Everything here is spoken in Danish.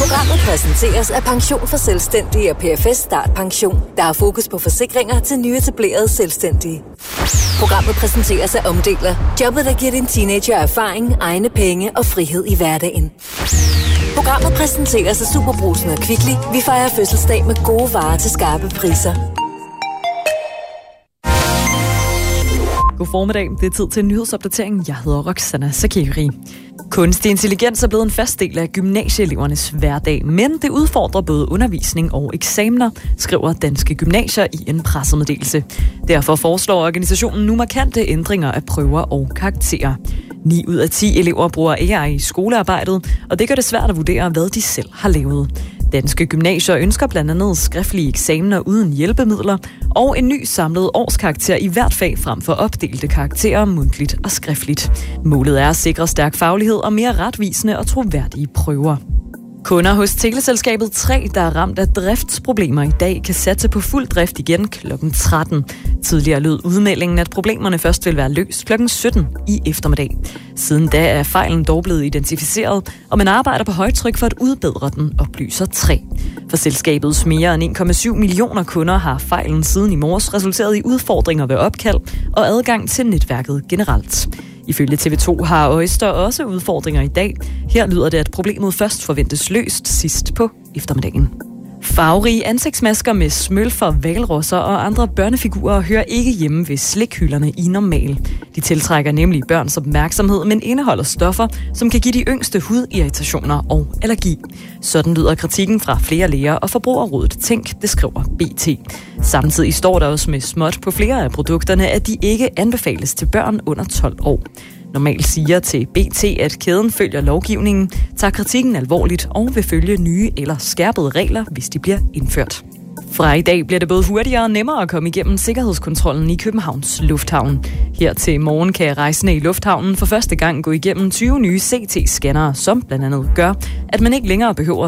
Programmet præsenteres af Pension for Selvstændige og PFS Start Pension. Der er fokus på forsikringer til nyetablerede selvstændige. Programmet præsenteres af Omdeler. Jobbet, der giver din teenager erfaring, egne penge og frihed i hverdagen. Programmet præsenteres af Superbrugsen og Kvickly. Vi fejrer fødselsdag med gode varer til skarpe priser. God formiddag. Det er tid til en nyhedsopdatering. Jeg hedder Roxana Sakiri. Kunstig intelligens er blevet en fast del af gymnasieelevernes hverdag, men det udfordrer både undervisning og eksamener, skriver Danske Gymnasier i en pressemeddelelse. Derfor foreslår organisationen nu markante ændringer af prøver og karakterer. 9 ud af 10 elever bruger AI i skolearbejdet, og det gør det svært at vurdere, hvad de selv har lavet. Danske Gymnasier ønsker blandt andet skriftlige eksamener uden hjælpemidler og en ny samlet årskarakter i hvert fag frem for opdelte karakterer mundtligt og skriftligt. Målet er at sikre stærk faglighed og mere retvisende og troværdige prøver. Kunder hos teleselskabet 3, der er ramt af driftsproblemer i dag, kan satse på fuld drift igen kl. 13. Tidligere lød udmeldingen, at problemerne først vil være løst kl. 17 i eftermiddag. Siden da er fejlen dog blevet identificeret, og man arbejder på højtryk for at udbedre den, oplyser 3. For selskabets mere end 1,7 millioner kunder har fejlen siden i morges resulteret i udfordringer ved opkald og adgang til netværket generelt. Ifølge TV2 har Øster også udfordringer i dag. Her lyder det, at problemet først forventes løst sidst på eftermiddagen. Farverige ansigtsmasker med smølfer, hvalrosser og andre børnefigurer hører ikke hjemme ved slikhylderne i Normal. De tiltrækker nemlig børns opmærksomhed, men indeholder stoffer, som kan give de yngste hudirritationer og allergi. Sådan lyder kritikken fra flere læger og Forbrugerrådet Tænk, det skriver BT. Samtidig står der også med småt på flere af produkterne, at de ikke anbefales til børn under 12 år. Normal siger til BT, at kæden følger lovgivningen, tager kritikken alvorligt og vil følge nye eller skærpede regler, hvis de bliver indført. Fra i dag bliver det både hurtigere og nemmere at komme igennem sikkerhedskontrollen i Københavns Lufthavn. Her til morgen kan rejsende i lufthavnen for første gang gå igennem 20 nye CT-scannere, som blandt andet gør, at man ikke længere behøver